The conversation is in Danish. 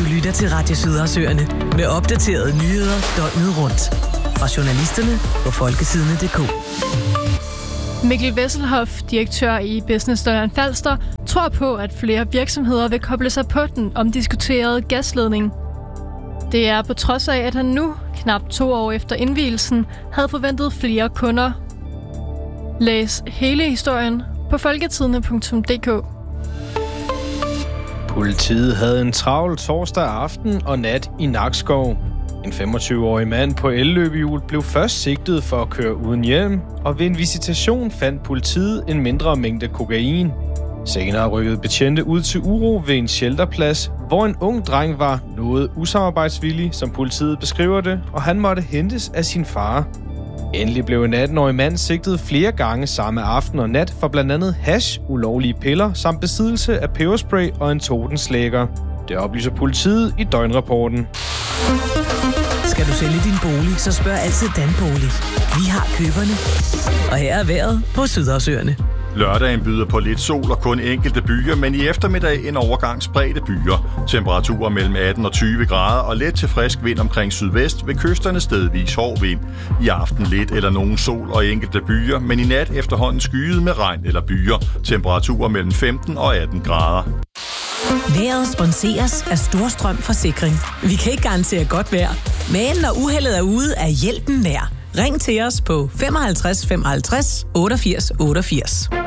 lytter til Radio Sydersøerne med opdaterede nyheder døgnet rundt. Fra journalisterne på folketidene.dk. Mikkel Wesselhoff, direktør i Business Lolland-Falster, tror på, at flere virksomheder vil koble sig på den omdiskuterede gasledning. Det er på trods af, at han nu, knap 2 år efter indvielsen, havde forventet flere kunder. Læs hele historien på folketidene.dk. Politiet havde en travl torsdag aften og nat i Nakskov. En 25-årig mand på elløbehjul blev først sigtet for at køre uden hjelm, og ved en visitation fandt politiet en mindre mængde kokain. Senere rykkede betjente ud til uro ved en shelterplads, hvor en ung dreng var noget usamarbejdsvillig, som politiet beskriver det, og han måtte hentes af sin far. Endelig blev en 18-årig mand sigtet flere gange samme aften og nat for blandt andet hash, ulovlige piller samt besiddelse af peberspray og en totenslægger. Det oplyser politiet i døgnrapporten. Skal du sælge din bolig, så spørg altid Danbolig. Vi har køberne. Og her er vejret på Sydersøerne. Lørdagen byder på lidt sol og kun enkelte byer, men i eftermiddag en overgang spredte byer. Temperaturer mellem 18 og 20 grader og let til frisk vind omkring sydvest, ved kysterne stedvis hård vind. I aften lidt eller nogen sol og enkelte byer, men i nat efterhånden skyet med regn eller byer. Temperaturer mellem 15 og 18 grader. Vejret sponseres af Storstrøm Forsikring. Vi kan ikke garantere godt vejr, men når uheldet er ude, er hjælpen nær. Ring til os på 55 55 88 88.